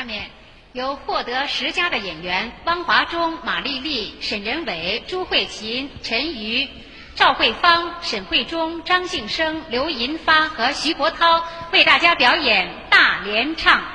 下面由获得10佳的演员汪华中、马丽丽、沈仁伟、朱慧琴、陈瑜、赵慧芳、沈慧中、张庆生、刘银发和徐国涛为大家表演大联唱。